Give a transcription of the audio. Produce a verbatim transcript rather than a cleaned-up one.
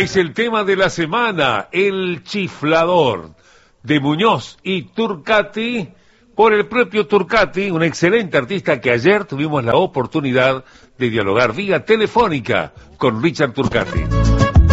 Es el tema de la semana, El Chiflador, de Muñoz y Turcati, por el propio Turcati, un excelente artista que ayer tuvimos la oportunidad de dialogar vía telefónica con Richard Turcati.